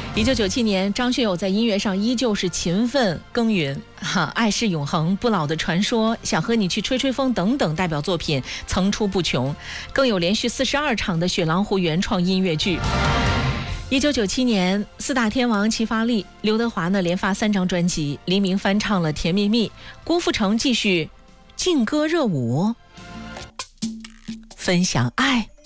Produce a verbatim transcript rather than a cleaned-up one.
一九九七年，张学友在音乐上依旧是勤奋耕耘，哈，爱是永恒不老的传说，想和你去吹吹风等等代表作品层出不穷，更有连续四十二场的雪狼湖原创音乐剧。一九九七年，四大天王齐发力，刘德华呢连发三张专辑，黎明翻唱了《甜蜜蜜》，郭富城继续劲歌热舞，分享爱。